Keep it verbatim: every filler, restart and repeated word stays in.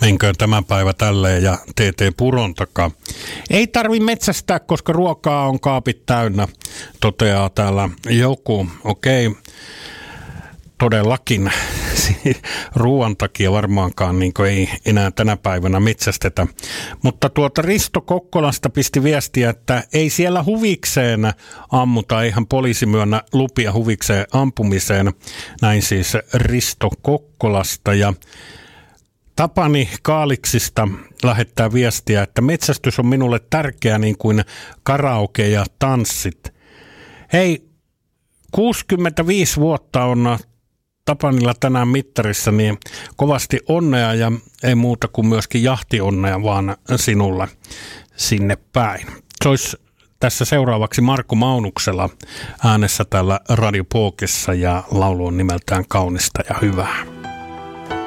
Menköön tämä päivä tälleen ja T T Puron takaa. Ei tarvi metsästää, koska ruokaa on kaapit täynnä, toteaa täällä joku. Okei, todellakin ruoan takia varmaankaan niin ei enää tänä päivänä metsästetä. Mutta tuota Risto Kokkolasta pisti viestiä, että ei siellä huvikseen ammuta, eihän poliisi myönnä lupia huvikseen ampumiseen. Näin siis Risto Kokkolasta. Ja Tapani Kaaliksista lähettää viestiä, että metsästys on minulle tärkeä niin kuin karaoke ja tanssit. Hei, kuusikymmentäviisi vuotta on Tapanilla tänään mittarissa, niin kovasti onnea ja ei muuta kuin myöskin jahtionnea vaan sinulle sinne päin. Se olisi tässä seuraavaksi Markku Maunuksella äänessä täällä Radio Pookessa ja laulu on nimeltään Kaunista ja hyvää.